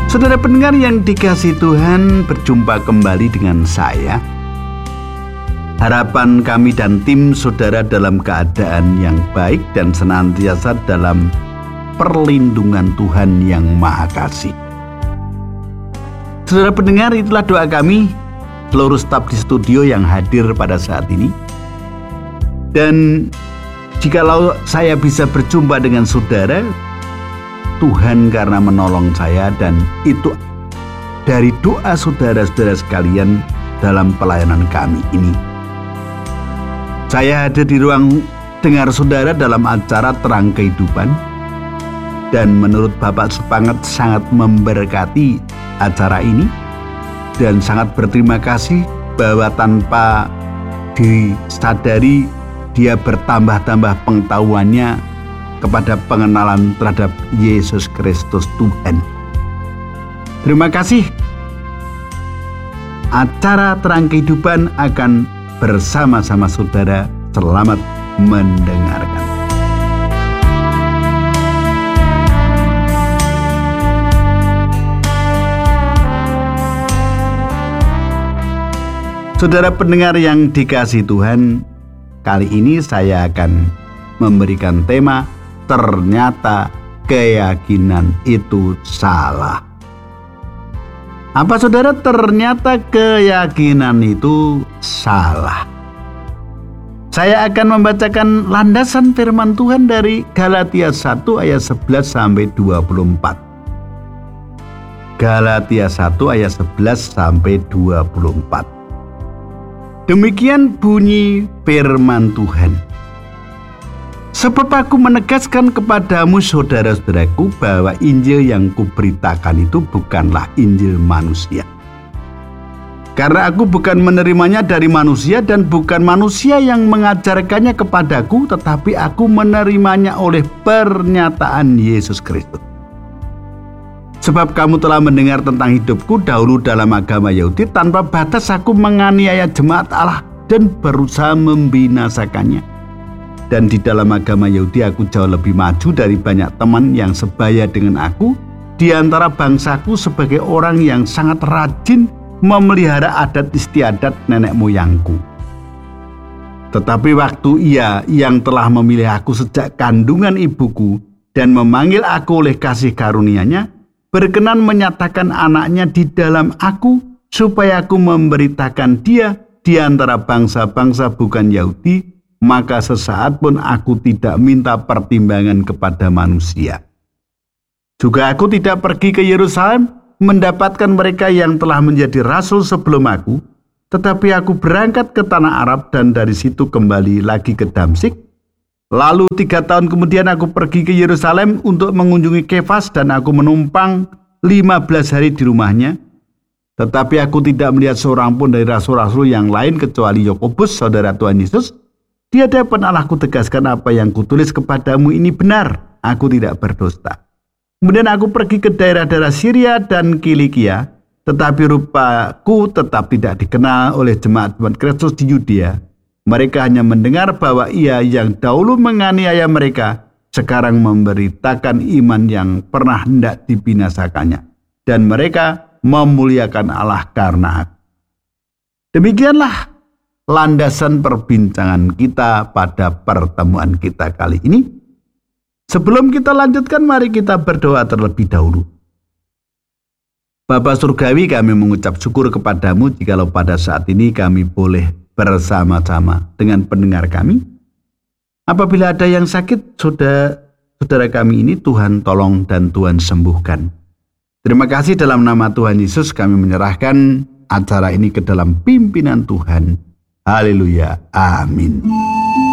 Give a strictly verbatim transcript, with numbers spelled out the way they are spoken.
Saudara pendengar yang dikasihi Tuhan, berjumpa kembali dengan saya. Harapan kami dan tim saudara dalam keadaan yang baik dan senantiasa dalam perlindungan Tuhan yang Maha Kasih. Saudara pendengar, itulah doa kami, seluruh staf di studio yang hadir pada saat ini. Dan jikalau saya bisa berjumpa dengan saudara, Tuhan karena menolong saya, dan itu dari doa saudara-saudara sekalian dalam pelayanan kami ini. Saya hadir di ruang dengar saudara dalam acara Terang Kehidupan, dan menurut Bapak Supanget sangat memberkati acara ini, dan sangat berterima kasih bahwa tanpa disadari dia bertambah-tambah pengetahuannya kepada pengenalan terhadap Yesus Kristus Tuhan. Terima kasih. Acara Terang Kehidupan akan bersama-sama saudara. Selamat mendengarkan. Saudara pendengar yang dikasihi Tuhan, kali ini saya akan memberikan tema ternyata keyakinan itu salah. Apa saudara, ternyata keyakinan itu salah? Saya akan membacakan landasan firman Tuhan dari Galatia satu ayat sebelas sampai dua puluh empat. Galatia satu ayat sebelas sampai dua puluh empat. Demikian bunyi firman Tuhan. Sebab aku menegaskan kepadamu saudara-saudaraku bahwa Injil yang kuberitakan itu bukanlah Injil manusia. Karena aku bukan menerimanya dari manusia dan bukan manusia yang mengajarkannya kepadaku, tetapi aku menerimanya oleh pernyataan Yesus Kristus. Sebab kamu telah mendengar tentang hidupku dahulu dalam agama Yahudi, tanpa batas aku menganiaya jemaat Allah dan berusaha membinasakannya. Dan di dalam agama Yahudi aku jauh lebih maju dari banyak teman yang sebaya dengan aku di antara bangsaku sebagai orang yang sangat rajin memelihara adat istiadat nenek moyangku. Tetapi waktu Ia yang telah memilih aku sejak kandungan ibuku dan memanggil aku oleh kasih karunia-Nya, berkenan menyatakan anaknya di dalam aku, supaya aku memberitakan Dia di antara bangsa-bangsa bukan Yahudi, maka sesaat pun aku tidak minta pertimbangan kepada manusia. Juga aku tidak pergi ke Yerusalem mendapatkan mereka yang telah menjadi rasul sebelum aku, tetapi aku berangkat ke tanah Arab dan dari situ kembali lagi ke Damsyik. Lalu tiga tahun kemudian aku pergi ke Yerusalem untuk mengunjungi Kefas dan aku menumpang lima belas hari di rumahnya. Tetapi aku tidak melihat seorang pun dari rasul-rasul yang lain kecuali Yakobus, saudara Tuhan Yesus. Di hadapan Allahku tegaskan apa yang kutulis kepadamu ini benar, aku tidak berdusta. Kemudian aku pergi ke daerah-daerah Syria dan Kilikia, tetapi rupaku tetap tidak dikenal oleh jemaat-jemaat Kristus di Yudea. Mereka hanya mendengar bahwa Ia yang dahulu menganiaya mereka, sekarang memberitakan iman yang pernah hendak dibinasakannya. Dan mereka memuliakan Allah karena aku. Demikianlah landasan perbincangan kita pada pertemuan kita kali ini. Sebelum kita lanjutkan, mari kita berdoa terlebih dahulu. Bapa Surgawi, kami mengucap syukur kepadamu jikalau pada saat ini kami boleh bersama-sama dengan pendengar kami. Apabila ada yang sakit, saudara, saudara kami ini Tuhan tolong dan Tuhan sembuhkan. Terima kasih, dalam nama Tuhan Yesus kami menyerahkan acara ini ke dalam pimpinan Tuhan. Haleluya, amin.